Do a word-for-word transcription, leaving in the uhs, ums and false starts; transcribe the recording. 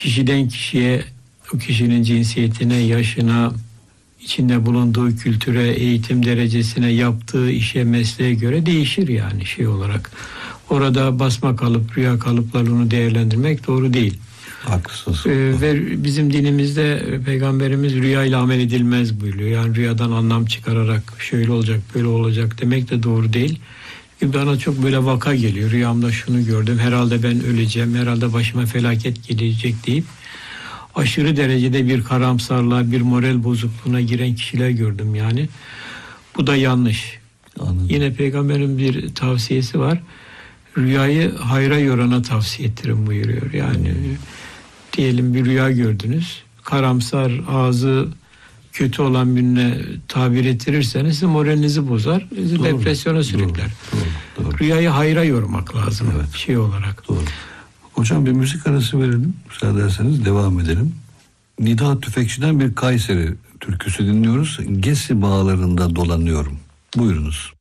kişiden kişiye, o kişinin cinsiyetine, yaşına, içinde bulunduğu kültüre, eğitim derecesine, yaptığı işe, mesleğe göre değişir yani şey olarak. Orada basma kalıp, rüya kalıplarını değerlendirmek doğru değil. Haklısınız. Ee, ve bizim dinimizde Peygamberimiz rüyayla amel edilmez buyuruyor. Yani rüyadan anlam çıkararak şöyle olacak, böyle olacak demek de doğru değil. Bana çok böyle vaka geliyor. Rüyamda şunu gördüm, herhalde ben öleceğim, herhalde başıma felaket gelecek deyip aşırı derecede bir karamsarlığa, bir moral bozukluğuna giren kişiler gördüm yani. Bu da yanlış. Anladım. Yine Peygamberin bir tavsiyesi var. Rüyayı hayra yorana tavsiye ettirin buyuruyor. Yani hmm. diyelim bir rüya gördünüz. Karamsar, ağzı kötü olan birine tabir ettirirseniz sizin moralinizi bozar, sizi doğru, depresyona sürükler. Doğru, doğru. Rüyayı hayra yormak lazım evet. şey olarak. Doğru. Hocam bir müzik arası verelim. Müsaade ederseniz devam edelim. Nida Tüfekçi'den bir Kayseri türküsü dinliyoruz. Gesi bağlarında dolanıyorum. Buyurunuz.